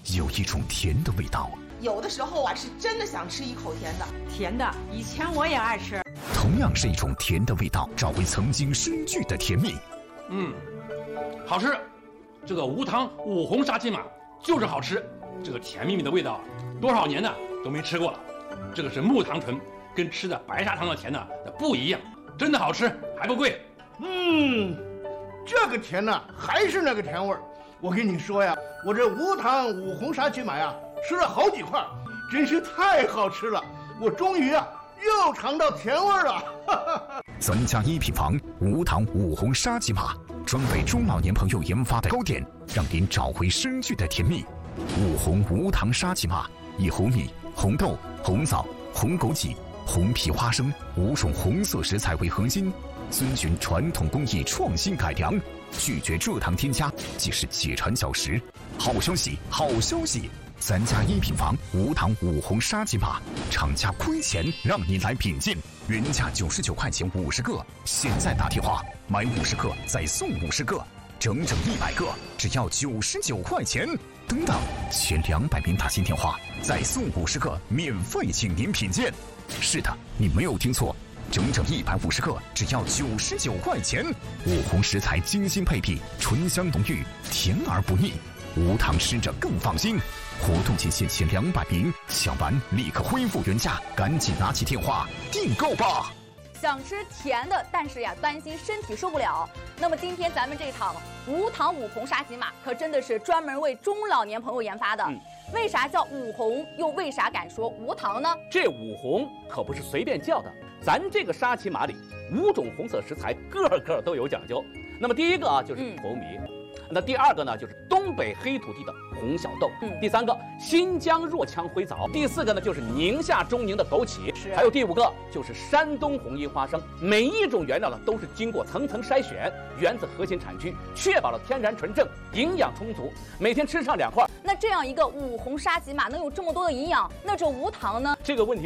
有一种甜的味道。 有的时候啊，是真的想吃一口甜的。 甜的，以前我也爱吃。 同样是一种甜的味道，找回曾经深具的甜蜜。 好吃。这个无糖五红沙琪玛就是好吃，这个甜蜜蜜的味道，多少年呢都没吃过了。这个是木糖醇，跟吃的白砂糖的甜呢不一样，真的好吃，还不贵。 这个甜呢还是那个甜味儿。我跟你说呀，我这无糖五红沙琪玛呀，吃了好几块，真是太好吃了。我终于啊又尝到甜味儿了。 咱家一品房无糖五红沙琪玛，专为中老年朋友研发的糕点，让您找回深具的甜蜜。五红无糖沙琪玛以红米、红豆、红枣、红枸杞、红皮花生5种红色食材为核心，遵循传统工艺创新改良，拒绝蔗糖添加，既是解馋小食。好消息，好消息！咱家一品房无糖五红沙琪玛，厂家亏钱让你来品鉴，原价99块钱50个，现在打电话买50个再送50个，整整100个，只要99块钱。等等，前200名打进电话再送50个，免费请您品鉴。是的，你没有听错，整整150个，只要99块钱。五红食材精心配比，醇香浓郁，甜而不腻，无糖吃着更放心。活动期限前200名，抢完立刻恢复原价，赶紧拿起电话订购吧。 想吃甜的，但是呀担心身体受不了。那么今天咱们这场无糖五红沙琪玛可真的是专门为中老年朋友研发的。为啥叫五红，又为啥敢说无糖呢？ 这五红可不是随便叫的，咱这个沙琪玛里5种红色食材个个都有讲究。那么第一个啊就是红米，那第二个呢就是东北黑土地的红小豆，第三个新疆若羌灰枣，第四个呢就是宁夏中宁的枸杞，还有第5个就是山东红衣花生。每一种原料呢都是经过层层筛选，源自核心产区，确保了天然纯正，营养充足，每天吃上2块。 那这样一个五红沙琪玛能有这么多的营养，那这无糖呢？ 这个问题